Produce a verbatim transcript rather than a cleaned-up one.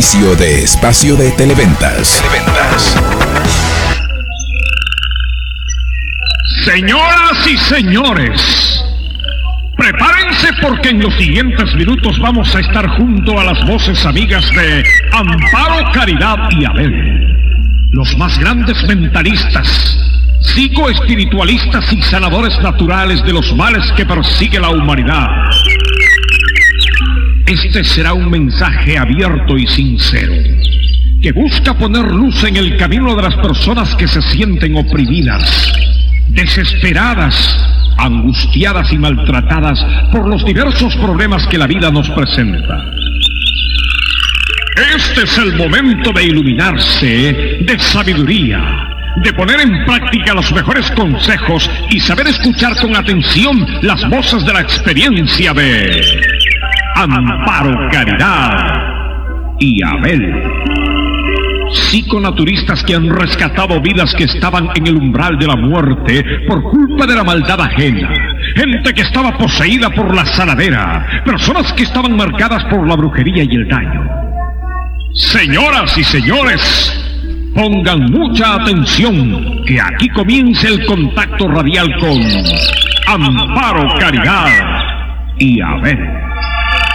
servicio de espacio de televentas. Televentas. Señoras y señores, prepárense porque en los siguientes minutos vamos a estar junto a las voces amigas de Amparo, Caridad y Abel, los más grandes mentalistas, psicoespiritualistas y sanadores naturales de los males que persigue la humanidad. Este será un mensaje abierto y sincero, que busca poner luz en el camino de las personas que se sienten oprimidas, desesperadas, angustiadas y maltratadas por los diversos problemas que la vida nos presenta. Este es el momento de iluminarse de sabiduría, de poner en práctica los mejores consejos y saber escuchar con atención las voces de la experiencia de Amparo, Caridad y Abel. Psiconaturistas que han rescatado vidas que estaban en el umbral de la muerte por culpa de la maldad ajena. Gente que estaba poseída por la sanadera. Personas que estaban marcadas por la brujería y el daño. Señoras y señores, pongan mucha atención, que aquí comienza el contacto radial con Amparo, Caridad y Abel.